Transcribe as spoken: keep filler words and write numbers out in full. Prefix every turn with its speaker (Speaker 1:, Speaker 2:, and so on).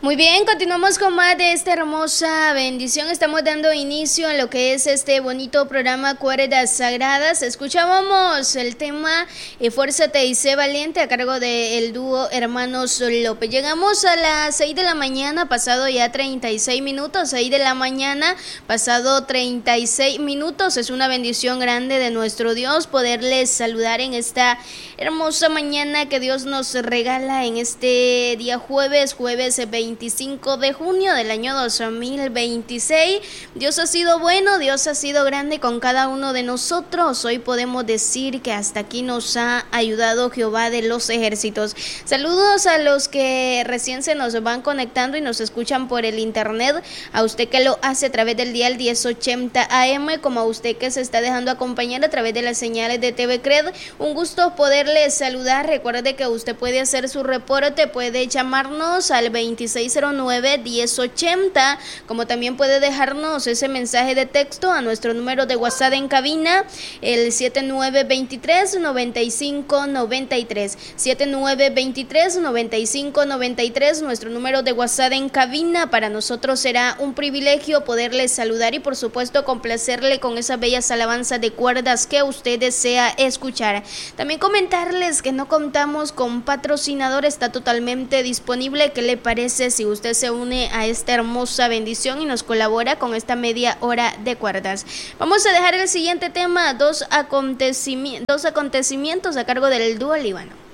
Speaker 1: Muy bien, continuamos con más de esta hermosa bendición. Estamos dando inicio a lo que es este bonito programa Cuerdas Sagradas. Escuchábamos el tema eh, Fuérzate y sé valiente a cargo del dúo Hermanos López. Llegamos a las seis de la mañana, pasado ya treinta y seis minutos. seis de la mañana, pasado treinta y seis minutos. Es una bendición grande de nuestro Dios poderles saludar en esta hermosa mañana que Dios nos regala en este día jueves, jueves veinticinco de junio del año dos mil veintiséis. Dios ha sido bueno, Dios ha sido grande con cada uno de nosotros. Hoy podemos decir que hasta aquí nos ha ayudado Jehová de los ejércitos. Saludos a los que recién se nos van conectando y nos escuchan por el internet, a usted que lo hace a través del dial diez ochenta A M, como a usted que se está dejando acompañar a través de las señales de T V Cred. Un gusto poderles saludar. Recuerde que usted puede hacer su reporte, puede llamarnos al veintiséis cero nueve, diez ochenta, como también puede dejarnos ese mensaje de texto a nuestro número de WhatsApp en cabina, el siete nueve dos tres, nueve cinco nueve tres, siete nueve dos tres, nueve cinco nueve tres, nuestro número de WhatsApp en cabina. Para nosotros será un privilegio poderles saludar y por supuesto complacerle con esas bellas alabanzas de cuerdas que usted desea escuchar. También comentarles que no contamos con patrocinador, está totalmente disponible. ¿Qué le parece si usted se une a esta hermosa bendición y nos colabora con esta media hora de cuerdas? Vamos a dejar el siguiente tema, dos acontecimientos, dos acontecimientos a cargo del dúo Líbano.